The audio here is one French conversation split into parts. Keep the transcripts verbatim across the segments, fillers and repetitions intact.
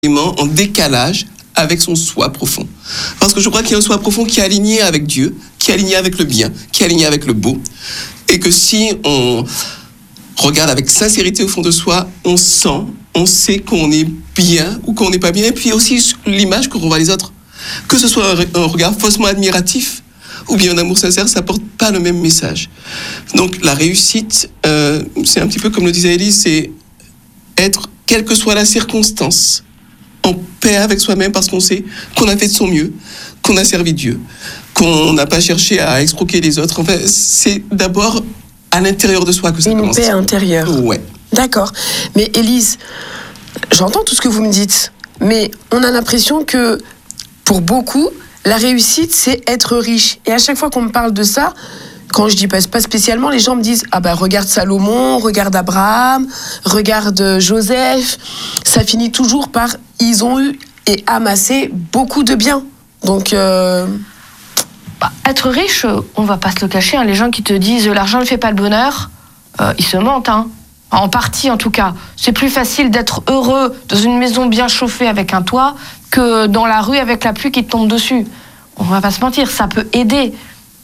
en décalage avec son soi profond. Parce que je crois qu'il y a un soi profond qui est aligné avec Dieu, qui est aligné avec le bien, qui est aligné avec le beau. Et que si on regarde avec sincérité au fond de soi, on sent, on sait qu'on est bien ou qu'on n'est pas bien. Et puis aussi l'image que renvoient les autres. Que ce soit un regard faussement admiratif ou bien un amour sincère, ça porte pas le même message. Donc la réussite, euh, c'est un petit peu comme le disait Élise, c'est être, quelle que soit la circonstance, en paix avec soi-même parce qu'on sait qu'on a fait de son mieux, qu'on a servi Dieu, qu'on n'a pas cherché à escroquer les autres. Enfin, c'est d'abord à l'intérieur de soi que ça Une commence. Une paix intérieure. Ouais. D'accord. Mais Élise, j'entends tout ce que vous me dites, mais on a l'impression que pour beaucoup, la réussite, c'est être riche. Et à chaque fois qu'on me parle de ça, quand je dis pas, pas spécialement, les gens me disent « Ah ben, regarde Salomon, regarde Abraham, regarde Joseph. » Ça finit toujours par « Ils ont eu et amassé beaucoup de biens. » Donc... Euh... Bah, être riche, on va pas se le cacher. Hein. Les gens qui te disent « L'argent ne fait pas le bonheur euh, », ils se mentent. Hein. En partie, en tout cas. C'est plus facile d'être heureux dans une maison bien chauffée avec un toit que dans la rue avec la pluie qui te tombe dessus. On va pas se mentir, ça peut aider.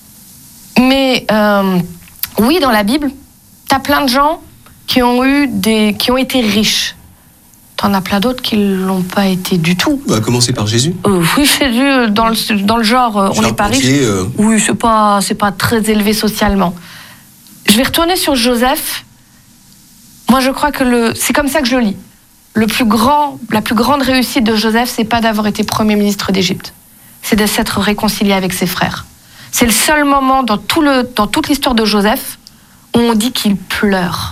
Mais euh, oui, dans la Bible, t'as plein de gens qui ont eu des, qui ont été riches. T'en as plein d'autres qui l'ont pas été du tout. On va commencer par Jésus. Euh, oui, Jésus, dans le, dans le genre, euh, on n'est pas riche. Euh... Oui, c'est pas, c'est pas très élevé socialement. Je vais retourner sur Joseph. Moi, je crois que le, c'est comme ça que je le lis. Le plus grand, la plus grande réussite de Joseph, c'est pas d'avoir été premier ministre d'Égypte. C'est de s'être réconcilié avec ses frères. C'est le seul moment dans, tout le, dans toute l'histoire de Joseph où on dit qu'il pleure.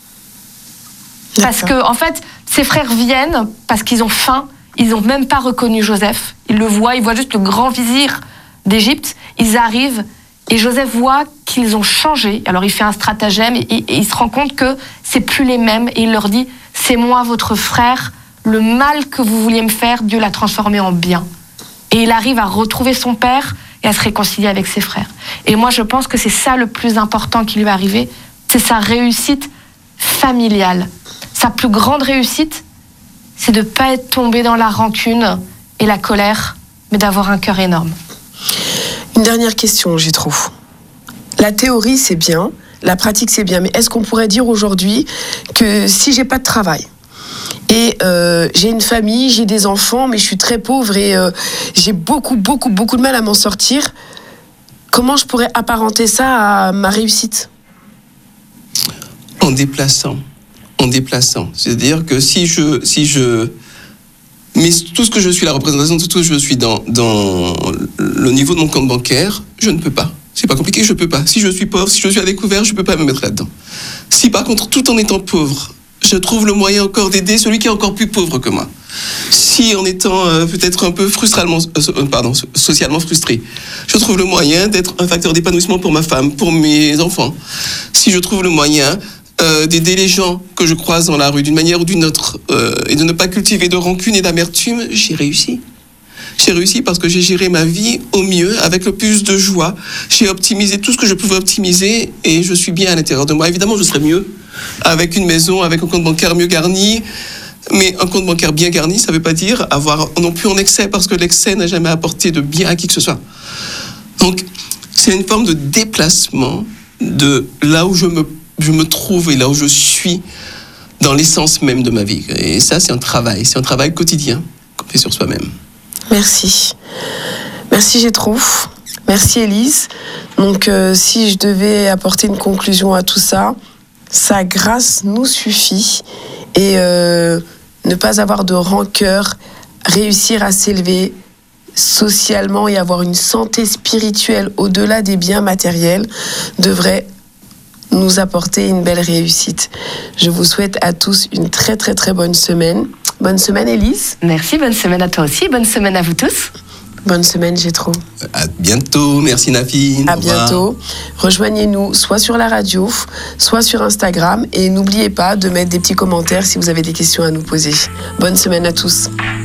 Parce que, en fait, ses frères viennent parce qu'ils ont faim. Ils n'ont même pas reconnu Joseph. Ils le voient, ils voient juste le grand vizir d'Égypte. Ils arrivent et Joseph voit qu'ils ont changé. Alors il fait un stratagème et, et il se rend compte que c'est plus les mêmes. Et il leur dit, c'est moi votre frère. Le mal que vous vouliez me faire, Dieu l'a transformé en bien. Et il arrive à retrouver son père et à se réconcilier avec ses frères. Et moi, je pense que c'est ça le plus important qui lui est arrivé, c'est sa réussite familiale. Sa plus grande réussite, c'est de ne pas être tombé dans la rancune et la colère, mais d'avoir un cœur énorme. Une dernière question, j'ai trop. La théorie, c'est bien, la pratique, c'est bien, mais est-ce qu'on pourrait dire aujourd'hui que si j'ai pas de travail, et euh, j'ai une famille, j'ai des enfants, mais je suis très pauvre et euh, j'ai beaucoup, beaucoup, beaucoup de mal à m'en sortir. Comment je pourrais apparenter ça à ma réussite ? En déplaçant. En déplaçant. C'est-à-dire que si je... Si je mais tout ce que je suis, la représentation de tout ce que je suis dans, dans le niveau de mon compte bancaire, je ne peux pas. C'est pas compliqué, je peux pas. Si je suis pauvre, si je suis à découvert, je peux pas me mettre là-dedans. Si par contre, tout en étant pauvre, je trouve le moyen encore d'aider celui qui est encore plus pauvre que moi. Si en étant euh, peut-être un peu frustralement, euh, pardon, socialement frustré, je trouve le moyen d'être un facteur d'épanouissement pour ma femme, pour mes enfants. Si je trouve le moyen euh, d'aider les gens que je croise dans la rue d'une manière ou d'une autre euh, et de ne pas cultiver de rancune et d'amertume, j'ai réussi. J'ai réussi parce que j'ai géré ma vie au mieux, avec le plus de joie. J'ai optimisé tout ce que je pouvais optimiser et je suis bien à l'intérieur de moi. Évidemment, je serais mieux avec une maison, avec un compte bancaire mieux garni. Mais un compte bancaire bien garni, ça ne veut pas dire avoir non plus en excès, parce que l'excès n'a jamais apporté de bien à qui que ce soit. Donc, c'est une forme de déplacement de là où je me, je me trouve et là où je suis dans l'essence même de ma vie. Et ça, c'est un travail. C'est un travail quotidien qu'on fait sur soi-même. Merci. Merci, Gétro. Merci, Élise. Donc, euh, si je devais apporter une conclusion à tout ça, sa grâce nous suffit. Et euh, ne pas avoir de rancœur, réussir à s'élever socialement et avoir une santé spirituelle au-delà des biens matériels devrait nous apporter une belle réussite. Je vous souhaite à tous une très très très bonne semaine. Bonne semaine, Élise. Merci, bonne semaine à toi aussi, bonne semaine à vous tous. Bonne semaine, Gétro. À bientôt, merci Nafi. À bientôt. Rejoignez-nous soit sur la radio, soit sur Instagram. Et n'oubliez pas de mettre des petits commentaires si vous avez des questions à nous poser. Bonne semaine à tous.